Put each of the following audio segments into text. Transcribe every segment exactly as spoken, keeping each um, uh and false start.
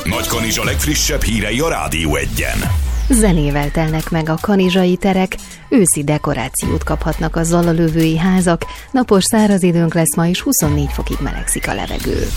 Nagykanizsa legfrissebb hírei a Rádió Egyen. Zenével telnek meg a kanizsai terek, őszi dekorációt kaphatnak a zalalövői házak, napos száraz időnk lesz ma, és huszonnégy fokig melegszik a levegő.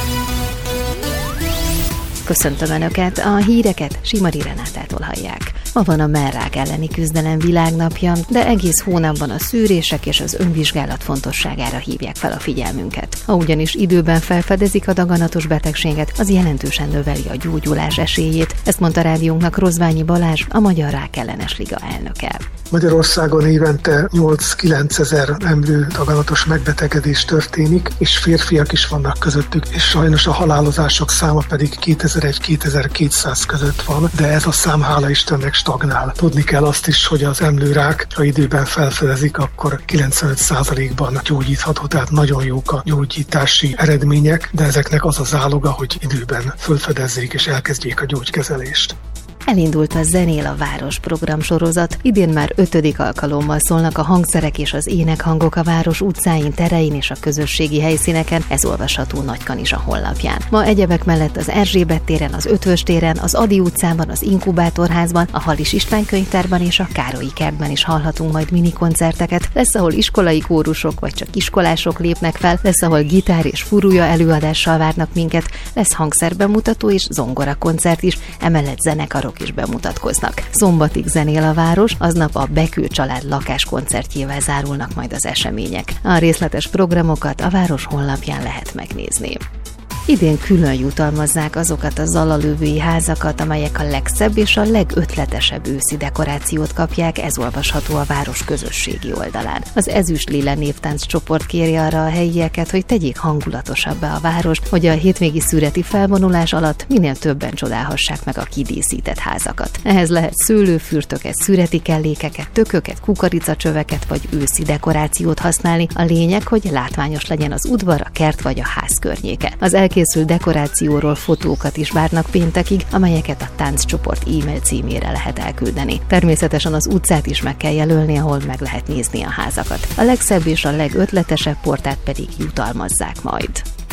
Köszöntöm Önöket, a híreket Simari Renátától hallják. Ma van a mellrák elleni küzdelem világnapja, de egész hónapban a szűrések és az önvizsgálat fontosságára hívják fel a figyelmünket. Ha ugyanis időben felfedezik a daganatos betegséget, az jelentősen növeli a gyógyulás esélyét. Ezt mondta rádiónknak Rozványi Balázs, a Magyar Rákellenes Liga elnöke. Magyarországon évente nyolc-kilenc ezer emlő daganatos megbetegedés történik, és férfiak is vannak közöttük, és sajnos a halálozások száma pedig kétezer-egy-kétezer-kétszáz között van, de ez a szám hála Istennek stagnál. Tudni kell azt is, hogy az emlőrák, ha időben felfedezik, akkor kilencvenöt százalékban gyógyítható, tehát nagyon jók a gyógyítási eredmények, de ezeknek az a záloga, hogy időben felfedezzék és elkezdjék a gyógykezelést. Elindult a Zenél a Város programsorozat. Idén már ötödik alkalommal szólnak a hangszerek és az énekhangok a város utcáin, terein és a közösségi helyszíneken, ez olvasható Nagykanizsa honlapján. Ma egyebek mellett az Erzsébet téren, az Ötvös téren, az Ady utcában, az Inkubátorházban, a Halis István könyvtárban és a Károlyi kertben is hallhatunk majd minikoncerteket. Lesz, ahol iskolai kórusok vagy csak iskolások lépnek fel, lesz, ahol gitár és furúja előadással várnak minket, lesz hangszerbemutató és zongorakoncert is, emellett zenekarok is bemutatkoznak. Szombatig zenél a város, aznap a Bekő család lakáskoncertjével zárulnak majd az események. A részletes programokat a város honlapján lehet megnézni. Idén külön jutalmazzák azokat a zalalövői házakat, amelyek a legszebb és a legötletesebb őszi dekorációt kapják, ez olvasható a város közösségi oldalán. Az Ezüst Lila névtánc csoport kéri arra a helyieket, hogy tegyék hangulatosabbá a várost, hogy a hétvégi szüreti felvonulás alatt minél többen csodálhassák meg a kidíszített házakat. Ehhez lehet szőlőfürtöket, szüreti kellékeket, tököket, kukoricacsöveket vagy őszi dekorációt használni. A lényeg, hogy látványos legyen az udvar, a kert vagy a ház környéke. Az készült dekorációról fotókat is várnak péntekig, amelyeket a tánccsoport e-mail címére lehet elküldeni. Természetesen az utcát is meg kell jelölni, ahol meg lehet nézni a házakat. A legszebb és a legötletesebb portát pedig jutalmazzák majd.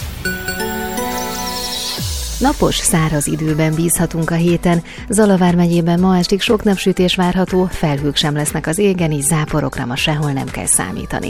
Napos, száraz időben bízhatunk a héten. Zalavár megyében ma estig sok napsütés várható, felhők sem lesznek az égen, így záporokra ma sehol nem kell számítani.